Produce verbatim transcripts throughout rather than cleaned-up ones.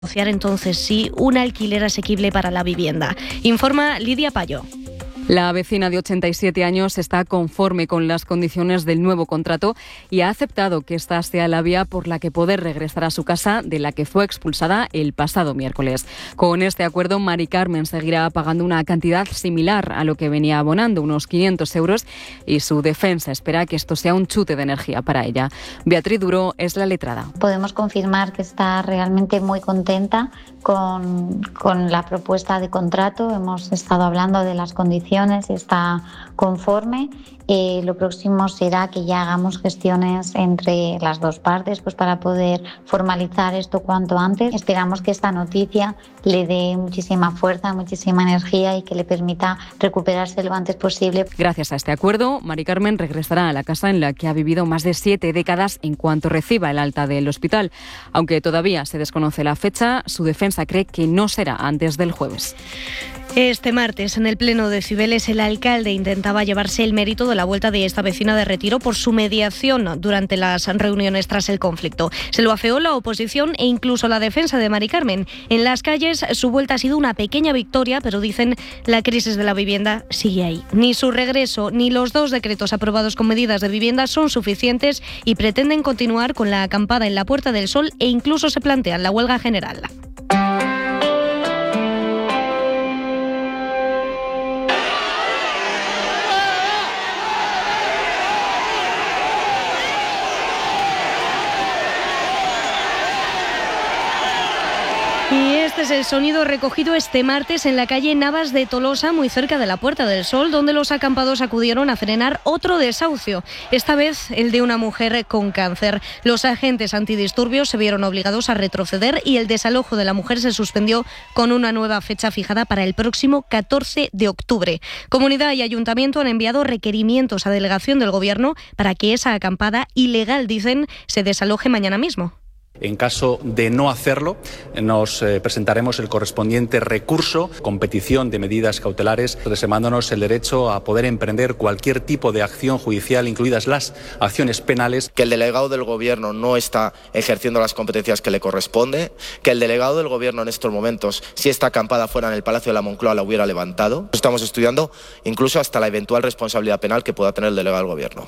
negociar entonces sí un alquiler asequible para la vivienda. Informa Lidia Payo. La vecina de ochenta y siete años está conforme con las condiciones del nuevo contrato y ha aceptado que esta sea la vía por la que poder regresar a su casa, de la que fue expulsada el pasado miércoles. Con este acuerdo, Mari Carmen seguirá pagando una cantidad similar a lo que venía abonando, unos quinientos euros, y su defensa espera que esto sea un chute de energía para ella. Beatriz Duró es la letrada. Podemos confirmar que está realmente muy contenta con, con la propuesta de contrato. Hemos estado hablando de las condiciones y está conforme. Eh, lo próximo será que ya hagamos gestiones entre las dos partes, pues para poder formalizar esto cuanto antes. Esperamos que esta noticia le dé muchísima fuerza, muchísima energía y que le permita recuperarse lo antes posible. Gracias a este acuerdo, Mari Carmen regresará a la casa en la que ha vivido más de siete décadas en cuanto reciba el alta del hospital. Aunque todavía se desconoce la fecha, su defensa cree que no será antes del jueves. Este martes, en el Pleno de Cibeles, el alcalde intentaba llevarse el mérito de la vuelta de esta vecina de Retiro por su mediación durante las reuniones tras el conflicto. Se lo afeó la oposición e incluso la defensa de Mari Carmen. En las calles, su vuelta ha sido una pequeña victoria, pero dicen la crisis de la vivienda sigue ahí. Ni su regreso ni los dos decretos aprobados con medidas de vivienda son suficientes y pretenden continuar con la acampada en la Puerta del Sol e incluso se plantean la huelga general. Y este es el sonido recogido este martes en la calle Navas de Tolosa, muy cerca de la Puerta del Sol, donde los acampados acudieron a frenar otro desahucio, esta vez el de una mujer con cáncer. Los agentes antidisturbios se vieron obligados a retroceder y el desalojo de la mujer se suspendió con una nueva fecha fijada para el próximo catorce de octubre. Comunidad y ayuntamiento han enviado requerimientos a delegación del Gobierno para que esa acampada ilegal, dicen, se desaloje mañana mismo. En caso de no hacerlo, nos eh, presentaremos el correspondiente recurso con petición de medidas cautelares, reservándonos el derecho a poder emprender cualquier tipo de acción judicial, incluidas las acciones penales. Que el delegado del Gobierno no está ejerciendo las competencias que le corresponde, que el delegado del Gobierno en estos momentos, si esta acampada fuera en el Palacio de la Moncloa, la hubiera levantado. Estamos estudiando incluso hasta la eventual responsabilidad penal que pueda tener el delegado del Gobierno.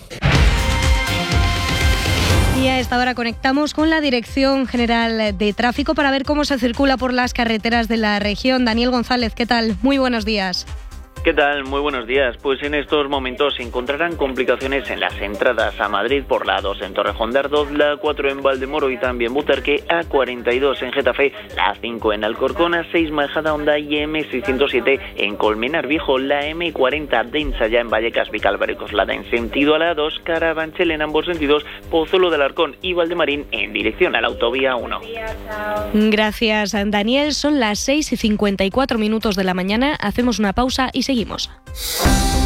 Y a esta hora conectamos con la Dirección General de Tráfico para ver cómo se circula por las carreteras de la región. Daniel González, ¿qué tal? Muy buenos días. ¿Qué tal? Muy buenos días. Pues en estos momentos se encontrarán complicaciones en las entradas a Madrid por la dos en Torrejón de Ardoz, la cuatro en Valdemoro y también Butarque, A cuarenta y dos en Getafe, la cinco en Alcorcón, A seis Majadahonda y M seiscientos siete en Colmenar Viejo, la M cuarenta densa ya en Vallecas, Vicálvaro y Coslada en sentido a la dos, Carabanchel en ambos sentidos, Pozuelo del Arcón y Valdemarín en dirección a la autovía uno. Gracias, Daniel. Son las seis y cincuenta y cuatro minutos de la mañana. Hacemos una pausa y seguimos.